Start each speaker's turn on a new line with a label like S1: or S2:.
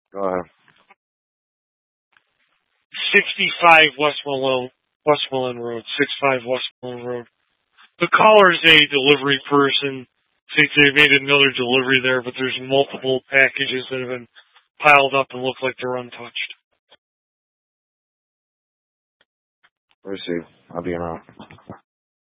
S1: Go ahead.
S2: 65 Westmoreland Road. 65 Westmoreland Road. The caller's a delivery person. Thinks they made another delivery there, but there's multiple packages that have been piled up and look like they're untouched.
S1: Receive. I'll be around.